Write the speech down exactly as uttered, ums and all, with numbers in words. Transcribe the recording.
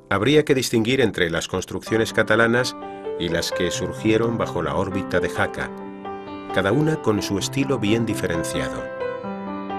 Habría que distinguir entre las construcciones catalanas y las que surgieron bajo la órbita de Jaca, cada una con su estilo bien diferenciado.